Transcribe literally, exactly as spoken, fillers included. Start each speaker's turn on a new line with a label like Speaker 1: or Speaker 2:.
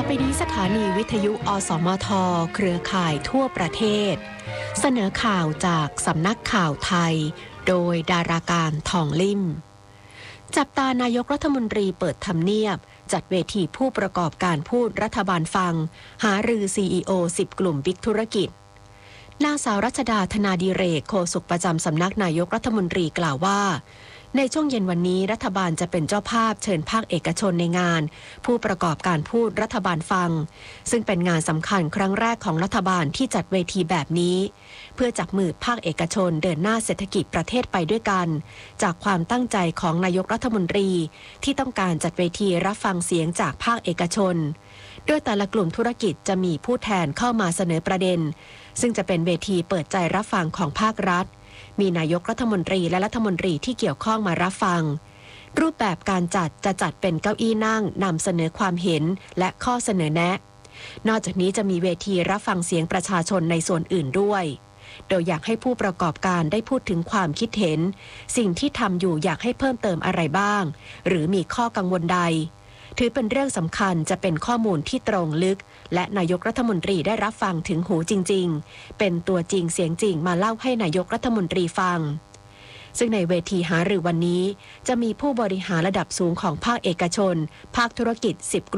Speaker 1: ไปนี้สถานีวิทยุอสมทเครือข่ายทั่วประเทศเสนอข่าวจากสำนักข่าวไทยโดยดาราการทองลิ่มจับตานายกรัฐมนตรีเปิดทำเนียบจัดเวทีผู้ประกอบการพูดรัฐบาลฟังหารือ ซี อี โอ สิบ กลุ่มบิ๊กธุรกิจนางสาวรัชดาธนาดิเรกโฆษกประจำสำนักนายกรัฐมนตรีกล่าวว่าในช่วงเย็นวันนี้รัฐบาลจะเป็นเจ้าภาพเชิญภาคเอกชนในงานผู้ประกอบการพูดรัฐบาลฟังซึ่งเป็นงานสำคัญครั้งแรกของรัฐบาลที่จัดเวทีแบบนี้เพื่อจับมือภาคเอกชนเดินหน้าเศรษฐกิจประเทศไปด้วยกันจากความตั้งใจของนายกรัฐมนตรีที่ต้องการจัดเวทีรับฟังเสียงจากภาคเอกชนโดยแต่ละกลุ่มธุรกิจจะมีผู้แทนเข้ามาเสนอประเด็นซึ่งจะเป็นเวทีเปิดใจรับฟังของภาครัฐมีนายกรัฐมนตรีและรัฐมนตรีที่เกี่ยวข้องมารับฟังรูปแบบการจัดจะจัดเป็นเก้าอี้นั่งนำเสนอความเห็นและข้อเสนอแนะนอกจากนี้จะมีเวทีรับฟังเสียงประชาชนในส่วนอื่นด้วยโดยอยากให้ผู้ประกอบการได้พูดถึงความคิดเห็นสิ่งที่ทำอยู่อยากให้เพิ่มเติมอะไรบ้างหรือมีข้อกังวลใดถือเป็นเรื่องสำคัญจะเป็นข้อมูลที่ตรงลึกและนายกรัฐมนตรีได้รับฟังถึงหูจริงๆเป็นตัวจริงเสียงจริงมาเล่าให้นายกรัฐมนตรีฟังซึ่งในเวทีหารือวันนี้จะมีผู้บริหารระดับสูงของภาคเอกชนภาคธุรกิจสิบ